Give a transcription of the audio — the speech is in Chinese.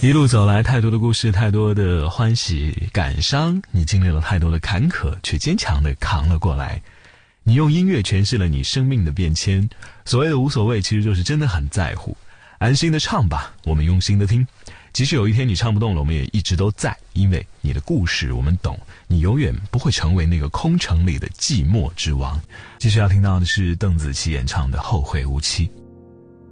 一路走来，太多的故事，太多的欢喜感伤，你经历了太多的坎坷，却坚强地扛了过来。你用音乐诠释了你生命的变迁，所谓的无所谓，其实就是真的很在乎。安心的唱吧，我们用心的听。即使有一天你唱不动了，我们也一直都在，因为你的故事我们懂，你永远不会成为那个空城里的寂寞之王。继续要听到的是邓紫棋演唱的《后会无期》。